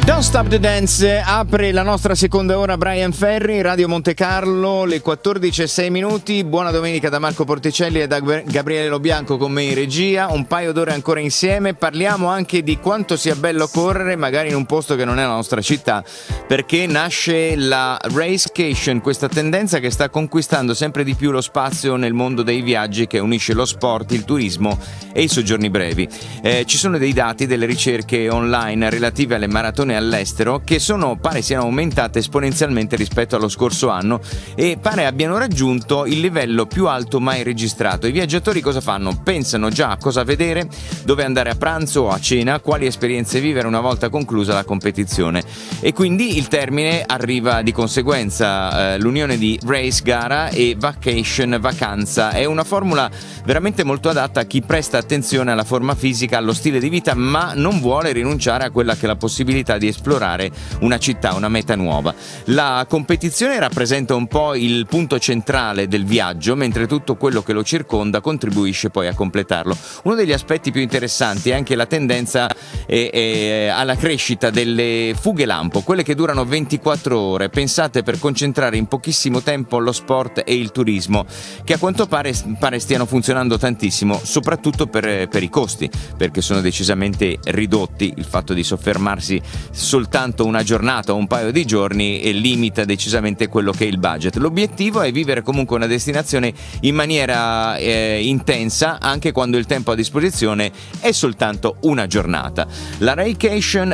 Don't Stop the Dance apre la nostra seconda ora. Brian Ferry, Radio Monte Carlo, le 14:06. Buona domenica da Marco Porticelli e da Gabriele Lobianco con me in regia. Un paio d'ore ancora insieme. Parliamo anche di quanto sia bello correre, magari in un posto che non è la nostra città, perché nasce la Racecation, questa tendenza che sta conquistando sempre di più lo spazio nel mondo dei viaggi, che unisce lo sport, il turismo e i soggiorni brevi. Ci sono dei dati, delle ricerche online relative alle maratone all'estero che pare siano aumentate esponenzialmente rispetto allo scorso anno e pare abbiano raggiunto il livello più alto mai registrato. I viaggiatori cosa fanno? Pensano già a cosa vedere, dove andare a pranzo o a cena, quali esperienze vivere una volta conclusa la competizione, e quindi il termine arriva di conseguenza. L'unione di race, gara, e vacation, vacanza, è una formula veramente molto adatta a chi presta attenzione alla forma fisica, allo stile di vita, ma non vuole rinunciare a quella che è la possibilità di esplorare una città, una meta nuova. La competizione rappresenta un po' il punto centrale del viaggio, mentre tutto quello che lo circonda contribuisce poi a completarlo. Uno degli aspetti più interessanti è anche la tendenza alla crescita delle fughe lampo, quelle che durano 24 ore, pensate per concentrare in pochissimo tempo lo sport e il turismo, che a quanto pare stiano funzionando tantissimo, soprattutto per i costi, perché sono decisamente ridotti. Il fatto di soffermarsi soltanto una giornata o un paio di giorni e limita decisamente quello che è il budget. L'obiettivo è vivere comunque una destinazione in maniera intensa, anche quando il tempo a disposizione è soltanto una giornata. La Racecation,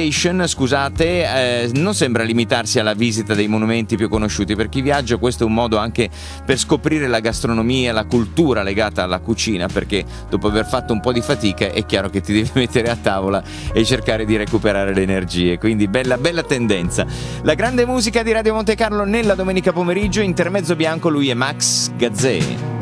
non sembra limitarsi alla visita dei monumenti più conosciuti. Per chi viaggia questo è un modo anche per scoprire la gastronomia, la cultura legata alla cucina, perché dopo aver fatto un po' di fatica è chiaro che ti devi mettere a tavola e cercare di recuperare le energie, quindi bella tendenza. La grande musica di Radio Monte Carlo nella domenica pomeriggio. Intermezzo bianco, lui è Max Gazzè.